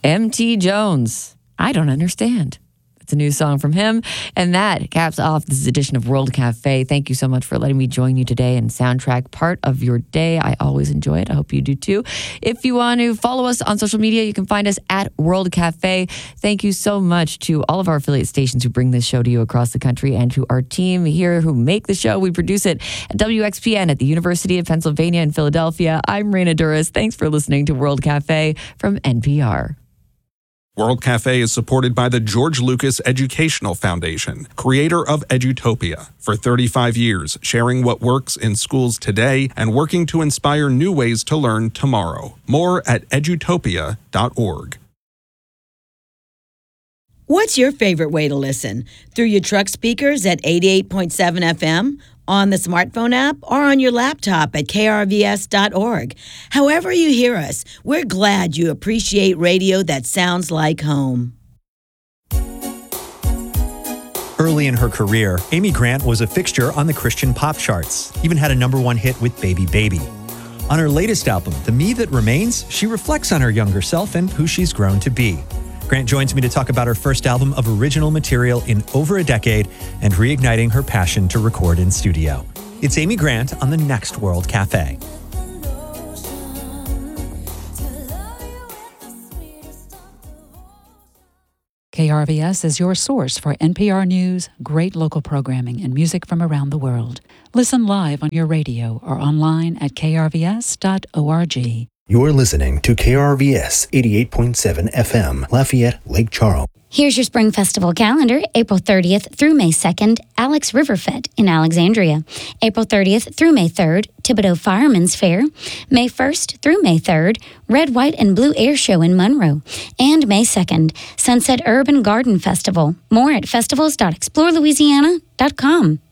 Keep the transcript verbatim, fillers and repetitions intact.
M T Jones. I don't understand. It's a new song from him. And that caps off this edition of World Cafe. Thank you so much for letting me join you today and soundtrack part of your day. I always enjoy it. I hope you do too. If you want to follow us on social media, you can find us at World Cafe. Thank you so much to all of our affiliate stations who bring this show to you across the country and to our team here who make the show. We produce it at W X P N at the University of Pennsylvania in Philadelphia. I'm Raina Duras. Thanks for listening to World Cafe from N P R. World Cafe is supported by the George Lucas Educational Foundation, creator of Edutopia. For thirty-five years, sharing what works in schools today and working to inspire new ways to learn tomorrow. More at edutopia dot org. What's your favorite way to listen? Through your truck speakers at eighty-eight point seven F M? On the smartphone app, or on your laptop at K R V S dot org. However you hear us, we're glad you appreciate radio that sounds like home. Early in her career, Amy Grant was a fixture on the Christian pop charts, even had a number one hit with Baby Baby. On her latest album, The Me That Remains, she reflects on her younger self and who she's grown to be. Grant joins me to talk about her first album of original material in over a decade and reigniting her passion to record in studio. It's Amy Grant on the next World Cafe. K R V S is your source for N P R News, great local programming, and music from around the world. Listen live on your radio or online at K R V S dot org. You're listening to K R V S eighty-eight point seven F M, Lafayette, Lake Charles. Here's your Spring Festival calendar. April thirtieth through May second, Alex Riverfest in Alexandria. April thirtieth through May third, Thibodeau Fireman's Fair. May first through May third, Red, White, and Blue Air Show in Monroe. And May second, Sunset Urban Garden Festival. More at festivals dot explore louisiana dot com.